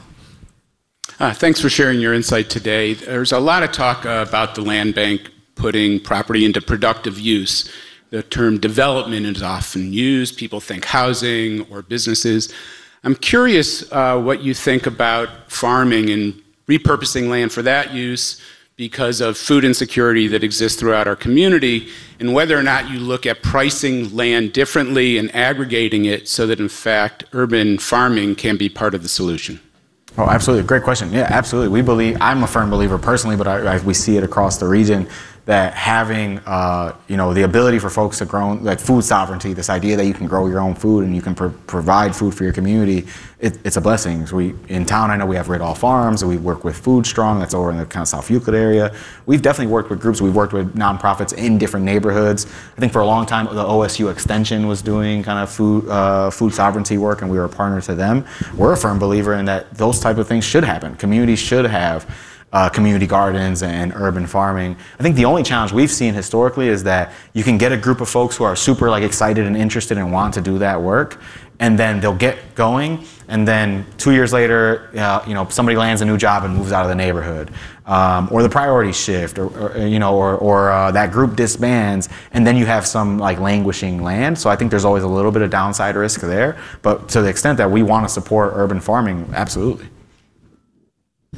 Thanks for sharing your insight today. There's a lot of talk about the land bank putting property into productive use. The term development is often used. People think housing or businesses. I'm curious what you think about farming and repurposing land for that use because of food insecurity that exists throughout our community, and whether or not you look at pricing land differently and aggregating it so that, in fact, urban farming can be part of the solution. Oh, absolutely. Great question. Yeah, absolutely. I'm a firm believer personally, but we see it across the region, that having the ability for folks to grow, like food sovereignty, this idea that you can grow your own food and you can provide food for your community, it's a blessing. So in town, I know we have Red All Farms, and we work with Food Strong, that's over in the kind of South Euclid area. We've definitely worked with groups. We've worked with nonprofits in different neighborhoods. I think for a long time, the OSU Extension was doing kind of food sovereignty work, and we were a partner to them. We're a firm believer in that those type of things should happen. Communities should have community gardens and urban farming. I think the only challenge we've seen historically is that you can get a group of folks who are super excited and interested and want to do that work, and then they'll get going, and then 2 years later, somebody lands a new job and moves out of the neighborhood, or the priorities shift, or that group disbands, and then you have some languishing land. So I think there's always a little bit of downside risk there, but to the extent that we want to support urban farming, absolutely.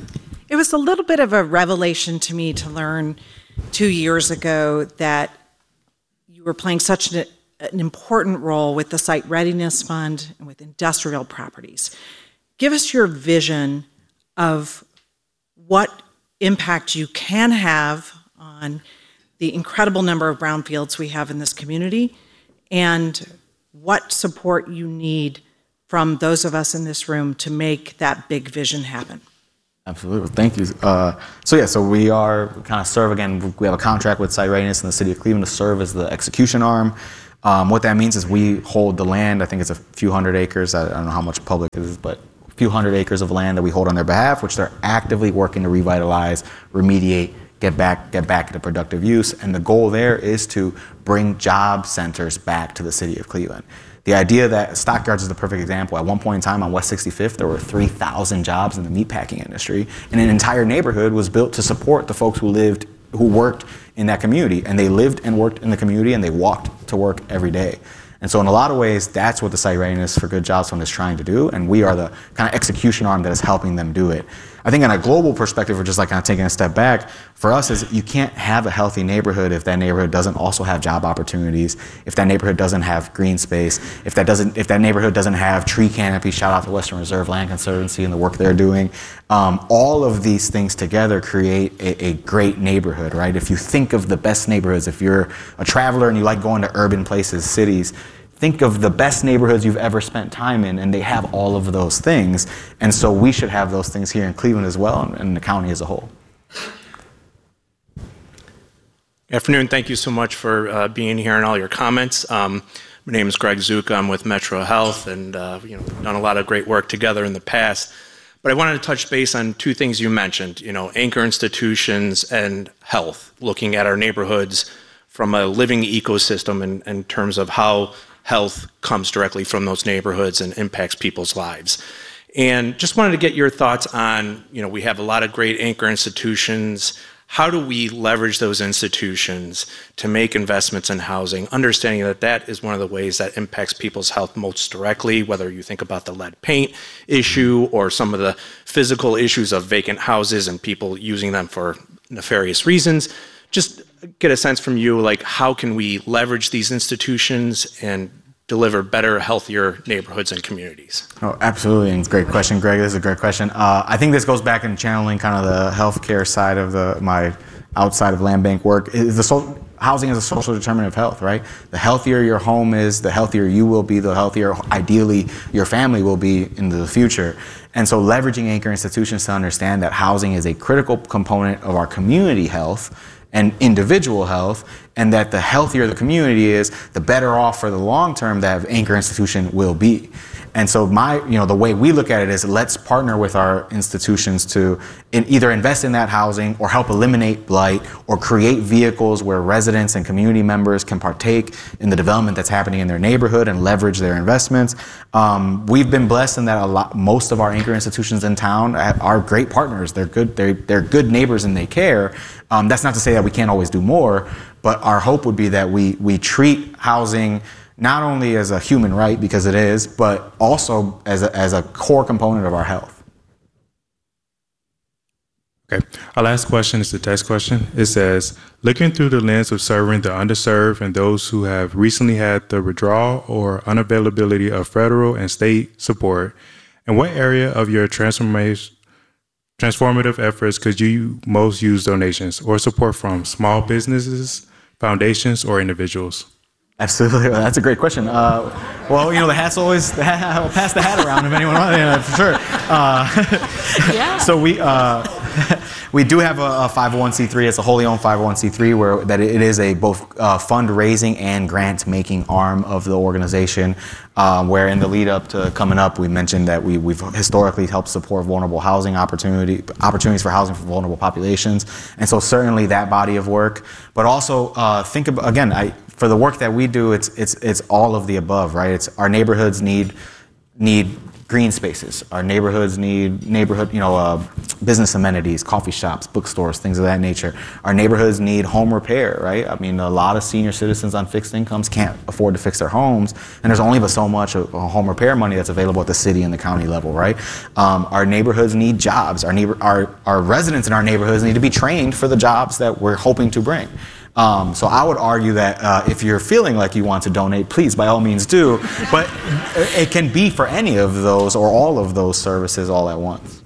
It was a little bit of a revelation to me to learn 2 years ago that you were playing such an important role with the Site Readiness Fund and with industrial properties. Give us your vision of what impact you can have on the incredible number of brownfields we have in this community, and what support you need from those of us in this room to make that big vision happen. Absolutely, thank you. So we are kind of serve again. We have a contract with Site Readiness in the city of Cleveland to serve as the execution arm. What that means is we hold the land. I think it's a few hundred acres. I don't know how much public it is, but a few hundred acres of land that we hold on their behalf, which they're actively working to revitalize, remediate, get back into productive use. And the goal there is to bring job centers back to the city of Cleveland. The idea that Stockyards is the perfect example. At one point in time on West 65th, there were 3,000 jobs in the meatpacking industry, and an entire neighborhood was built to support the folks who worked in that community, and they lived and worked in the community, and they walked to work every day. And so in a lot of ways, that's what the Site Readiness for Good Jobs Fund is trying to do, and we are the kind of execution arm that is helping them do it. I think on a global perspective, we're just like kind of taking a step back, for us is you can't have a healthy neighborhood if that neighborhood doesn't also have job opportunities, if that neighborhood doesn't have green space, if that neighborhood doesn't have tree canopy. Shout out to Western Reserve Land Conservancy and the work they're doing. All of these things together create a great neighborhood, right? If you think of the best neighborhoods, if you're a traveler and you like going to urban places, cities, think of the best neighborhoods you've ever spent time in, and they have all of those things. And so we should have those things here in Cleveland as well, and the county as a whole. Good afternoon. Thank you so much for being here and all your comments. My name is Greg Zuka. I'm with Metro Health, and we've done a lot of great work together in the past. But I wanted to touch base on two things you mentioned, anchor institutions and health, looking at our neighborhoods from a living ecosystem in terms of how health comes directly from those neighborhoods and impacts people's lives. And just wanted to get your thoughts on, we have a lot of great anchor institutions. How do we leverage those institutions to make investments in housing, understanding that that is one of the ways that impacts people's health most directly, whether you think about the lead paint issue or some of the physical issues of vacant houses and people using them for nefarious reasons. Just get a sense from you, like how can we leverage these institutions and deliver better, healthier neighborhoods and communities? Oh, absolutely, and it's a great question, Greg. This is a great question. I think this goes back in channeling kind of the healthcare side of my outside of land bank work. Housing is a social determinant of health, right? The healthier your home is, the healthier you will be, the healthier, ideally, your family will be into the future. And so leveraging anchor institutions to understand that housing is a critical component of our community health and individual health, and that the healthier the community is, the better off for the long term that anchor institution will be. And so the way we look at it is let's partner with our institutions to either invest in that housing or help eliminate blight or create vehicles where residents and community members can partake in the development that's happening in their neighborhood and leverage their investments. We've been blessed in that most of our anchor institutions in town are great partners. They're good neighbors and they care. That's not to say that we can't always do more, but our hope would be that we treat housing not only as a human right, because it is, but also as a core component of our health. Okay, our last question is the text question. It says, looking through the lens of serving the underserved and those who have recently had the withdrawal or unavailability of federal and state support, in what area of your transformative efforts could you most use donations or support from small businesses, foundations, or individuals? Absolutely, that's a great question. The hat's always, I'll pass the hat around if anyone wants, for sure. Yeah. So we do have a 501c3. It's a wholly owned 501c3 where it is a both fundraising and grant making arm of the organization. Where in the lead up to coming up, we mentioned that we've historically helped support vulnerable housing opportunities for housing for vulnerable populations, and so certainly that body of work. But also think about, again, for the work that we do, it's all of the above, right? It's our neighborhoods need green spaces. Our neighborhoods need business amenities, coffee shops, bookstores, things of that nature. Our neighborhoods need home repair, right? I mean, a lot of senior citizens on fixed incomes can't afford to fix their homes, and there's only but so much home repair money that's available at the city and the county level, right? Our neighborhoods need jobs. Our residents in our neighborhoods need to be trained for the jobs that we're hoping to bring. So I would argue that if you're feeling like you want to donate, please, by all means do. But it can be for any of those or all of those services all at once.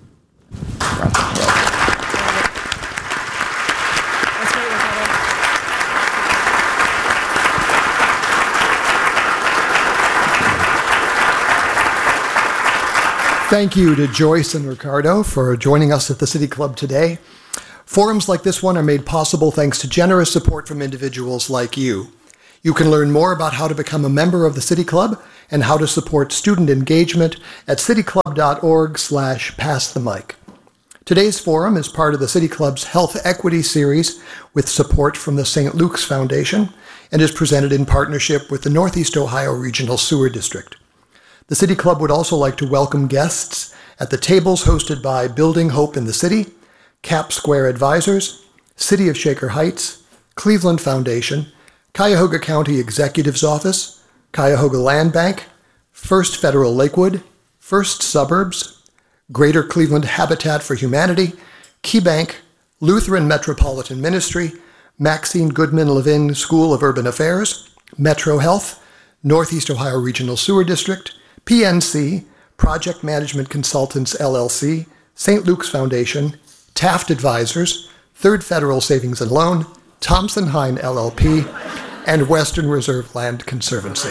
Thank you to Joyce and Ricardo for joining us at the City Club today. Forums like this one are made possible thanks to generous support from individuals like you. You can learn more about how to become a member of the City Club and how to support student engagement at cityclub.org/passthemic. Today's forum is part of the City Club's Health Equity Series with support from the St. Luke's Foundation and is presented in partnership with the Northeast Ohio Regional Sewer District. The City Club would also like to welcome guests at the tables hosted by Building Hope in the City, Cap Square Advisors, City of Shaker Heights, Cleveland Foundation, Cuyahoga County Executive's Office, Cuyahoga Land Bank, First Federal Lakewood, First Suburbs, Greater Cleveland Habitat for Humanity, KeyBank, Lutheran Metropolitan Ministry, Maxine Goodman Levin School of Urban Affairs, Metro Health, Northeast Ohio Regional Sewer District, PNC, Project Management Consultants LLC, St. Luke's Foundation, Taft Advisors, Third Federal Savings and Loan, Thompson Hine LLP, and Western Reserve Land Conservancy.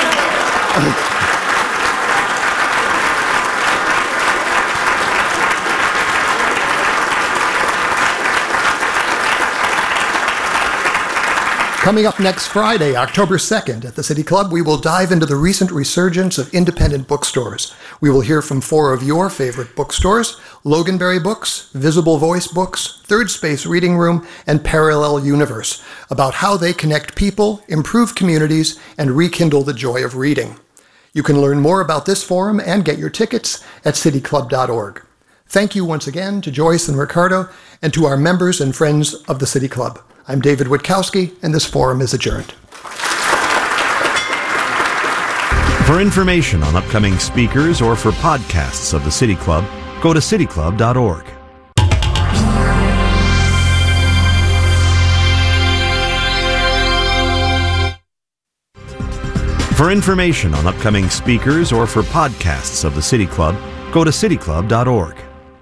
Coming up next Friday, October 2nd, at the City Club, we will dive into the recent resurgence of independent bookstores. We will hear from 4 of your favorite bookstores: Loganberry Books, Visible Voice Books, Third Space Reading Room, and Parallel Universe, about how they connect people, improve communities, and rekindle the joy of reading. You can learn more about this forum and get your tickets at cityclub.org. Thank you once again to Joyce and Ricardo, and to our members and friends of the City Club. I'm David Witkowski, and this forum is adjourned. For information on upcoming speakers or for podcasts of the City Club, go to cityclub.org. For information on upcoming speakers or for podcasts of the City Club, go to cityclub.org.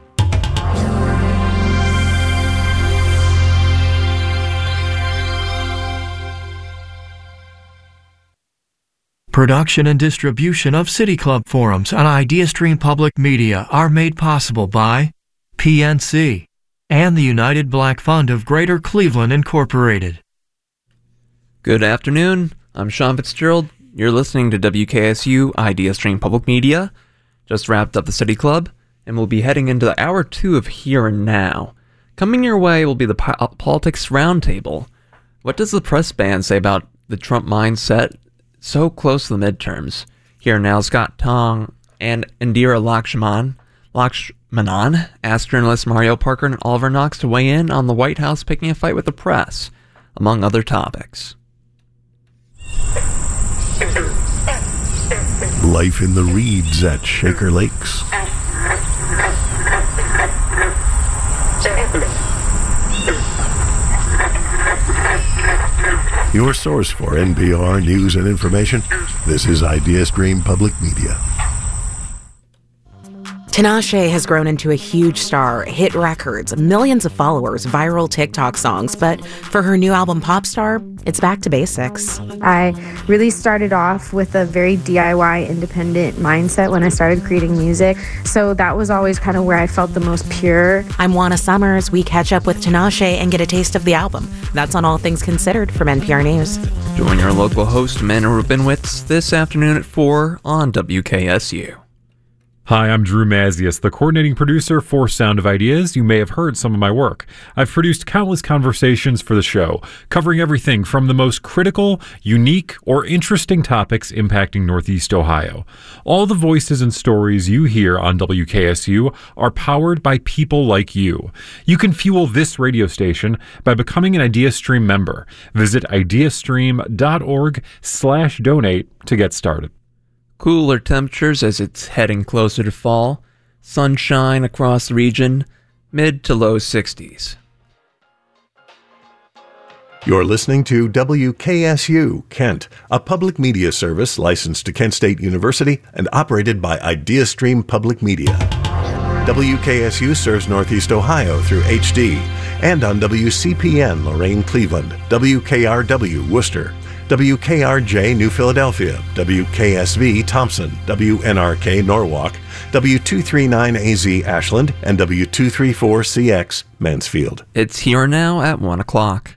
Production and distribution of City Club forums on IdeaStream Public Media are made possible by PNC and the United Black Fund of Greater Cleveland, Incorporated. Good afternoon. I'm Sean Fitzgerald. You're listening to WKSU IdeaStream Public Media. Just wrapped up the City Club, and we'll be heading into Hour 2 of Here and Now. Coming your way will be the Politics Roundtable. What does the press band say about the Trump mindset so close to the midterms? Here now, Scott Tong and Indira Lakshmanan asked journalists Mario Parker and Oliver Knox to weigh in on the White House picking a fight with the press, among other topics. Life in the reeds at Shaker Lakes. Your source for NPR news and information. This is IdeaStream Public Media. Tinashe has grown into a huge star, hit records, millions of followers, viral TikTok songs, but for her new album Popstar, it's back to basics. I really started off with a very DIY independent mindset when I started creating music, so that was always kind of where I felt the most pure. I'm Juana Summers. We catch up with Tinashe and get a taste of the album. That's on All Things Considered from NPR News. Join your local host, Manu Rubinowitz, this afternoon at 4 on WKSU. Hi, I'm Drew Mazius, the coordinating producer for Sound of Ideas. You may have heard some of my work. I've produced countless conversations for the show, covering everything from the most critical, unique, or interesting topics impacting Northeast Ohio. All the voices and stories you hear on WKSU are powered by people like you. You can fuel this radio station by becoming an IdeaStream member. Visit ideastream.org/donate to get started. Cooler temperatures as it's heading closer to fall. Sunshine across the region, mid to low 60s. You're listening to WKSU Kent, a public media service licensed to Kent State University and operated by IdeaStream Public Media. WKSU serves Northeast Ohio through HD and on WCPN Lorain Cleveland, WKRW Worcester, WKRJ New Philadelphia, WKSV Thompson, WNRK Norwalk, W239AZ Ashland, and W234CX Mansfield. It's Here and Now at 1 o'clock.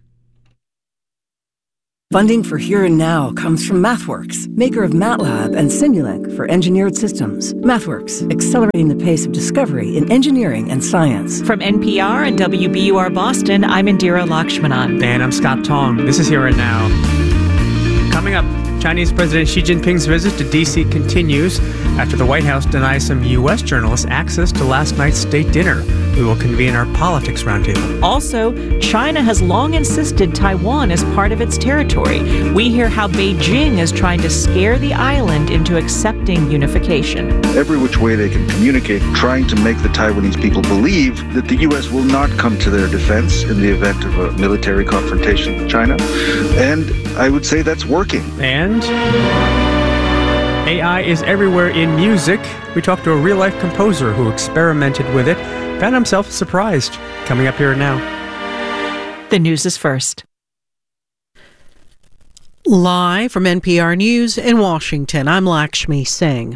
Funding for Here and Now comes from MathWorks, maker of MATLAB and Simulink for engineered systems. MathWorks, accelerating the pace of discovery in engineering and science. From NPR and WBUR Boston, I'm Indira Lakshmanan. And I'm Scott Tong. This is Here and Now. Coming up, Chinese President Xi Jinping's visit to D.C. continues after the White House denies some U.S. journalists access to last night's state dinner. We will convene our politics roundtable. Also, China has long insisted Taiwan is part of its territory. We hear how Beijing is trying to scare the island into accepting unification. Every which way they can communicate, trying to make the Taiwanese people believe that the U.S. will not come to their defense in the event of a military confrontation with China. And I would say that's working. And AI is everywhere in music. We talked to a real-life composer who experimented with it, found himself surprised. Coming up Here and Now. The news is first. Live from NPR News in Washington, I'm Lakshmi Singh.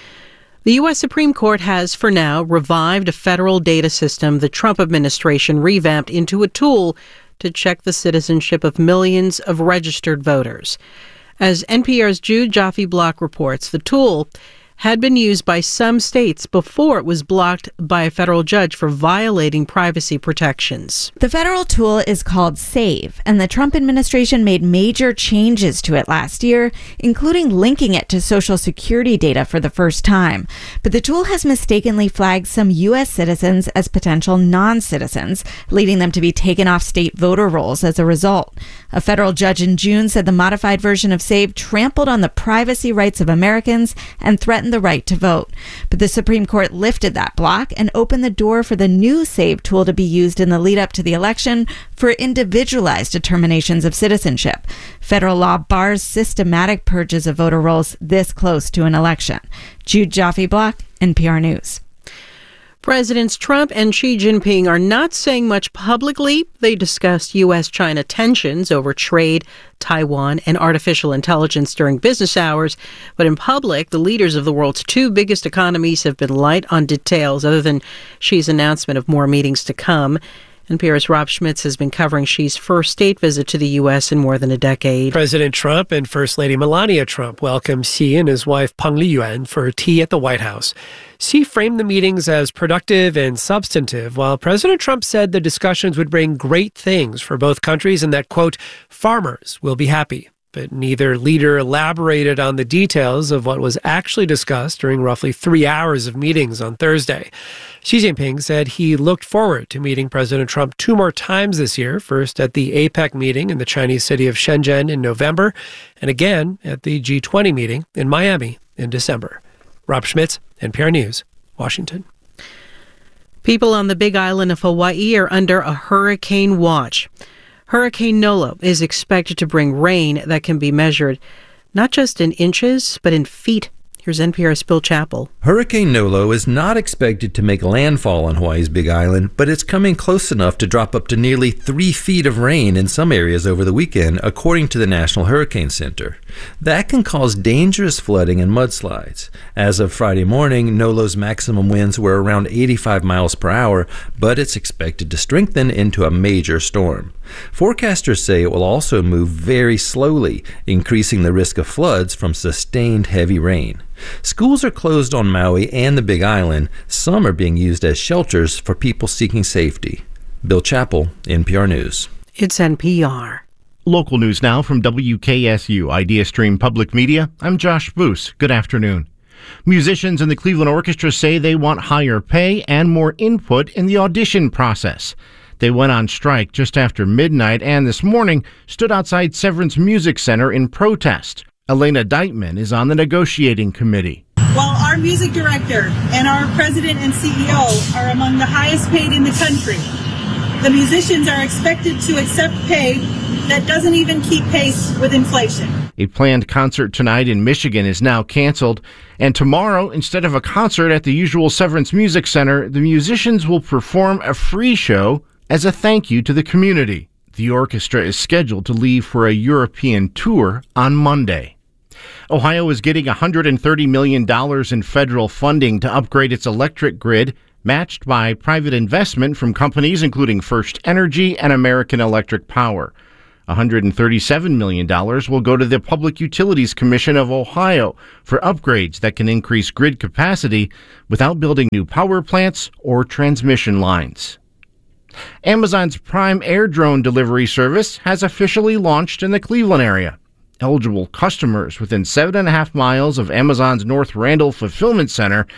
The U.S. Supreme Court has, for now, revived a federal data system the Trump administration revamped into a tool to check the citizenship of millions of registered voters. As NPR's Jude Jaffe-Block reports, the tool had been used by some states before it was blocked by a federal judge for violating privacy protections. The federal tool is called SAVE, and the Trump administration made major changes to it last year, including linking it to Social Security data for the first time. But the tool has mistakenly flagged some U.S. citizens as potential non-citizens, leading them to be taken off state voter rolls as a result. A federal judge in June said the modified version of SAVE trampled on the privacy rights of Americans and threatened the right to vote. But the Supreme Court lifted that block and opened the door for the new SAVE tool to be used in the lead up to the election for individualized determinations of citizenship. Federal law bars systematic purges of voter rolls this close to an election. Jude Jaffe-Block, NPR News. Presidents Trump and Xi Jinping are not saying much publicly. They discussed U.S.-China tensions over trade, Taiwan, and artificial intelligence during business hours. But in public, the leaders of the world's two biggest economies have been light on details other than Xi's announcement of more meetings to come. NPR's Rob Schmitz has been covering Xi's first state visit to the U.S. in more than a decade. President Trump and First Lady Melania Trump welcomed Xi and his wife Peng Liyuan for tea at the White House. Xi framed the meetings as productive and substantive, while President Trump said the discussions would bring great things for both countries and that, quote, farmers will be happy. But neither leader elaborated on the details of what was actually discussed during roughly 3 hours of meetings on Thursday. Xi Jinping said he looked forward to meeting President Trump 2 more times this year, first at the APEC meeting in the Chinese city of Shenzhen in November, and again at the G20 meeting in Miami in December. Rob Schmitz, NPR News, Washington. People on the Big Island of Hawaii are under a hurricane watch. Hurricane Nolo is expected to bring rain that can be measured not just in inches, but in feet. Here's NPR's Bill Chappell. Hurricane Nolo is not expected to make landfall on Hawaii's Big Island, but it's coming close enough to drop up to nearly 3 feet of rain in some areas over the weekend, according to the National Hurricane Center. That can cause dangerous flooding and mudslides. As of Friday morning, Nolo's maximum winds were around 85 miles per hour, but it's expected to strengthen into a major storm. Forecasters say it will also move very slowly, increasing the risk of floods from sustained heavy rain. Schools are closed on Maui and the Big Island. Some are being used as shelters for people seeking safety. Bill Chappell, NPR News. It's NPR. Local news now from WKSU Idea Stream Public Media. I'm Josh Boos. Good afternoon. Musicians in the Cleveland Orchestra say they want higher pay and more input in the audition process. They went on strike just after midnight and this morning stood outside Severance Music Center in protest. Elena Deitman is on the negotiating committee. While our music director and our president and CEO are among the highest paid in the country, the musicians are expected to accept pay that doesn't even keep pace with inflation. A planned concert tonight in Michigan is now canceled, and tomorrow, instead of a concert at the usual Severance Music Center, the musicians will perform a free show as a thank you to the community. The orchestra is scheduled to leave for a European tour on Monday. Ohio is getting $130 million in federal funding to upgrade its electric grid, matched by private investment from companies including First Energy and American Electric Power. $137 million will go to the Public Utilities Commission of Ohio for upgrades that can increase grid capacity without building new power plants or transmission lines. Amazon's Prime Air Drone delivery service has officially launched in the Cleveland area. Eligible customers within 7.5 miles of Amazon's North Randall Fulfillment Center